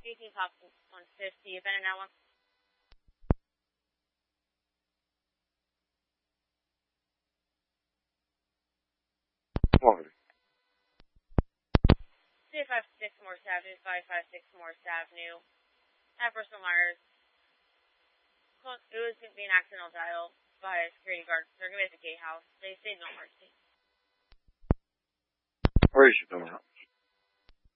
18 Pop 150. Been in that one. Florida. 256 Morse Avenue, 556 Morse Avenue. At Bristol Myers. It was going to be an accidental dial by a security guard. They're going to be at the gatehouse. They stayed in emergency. Where is she coming out?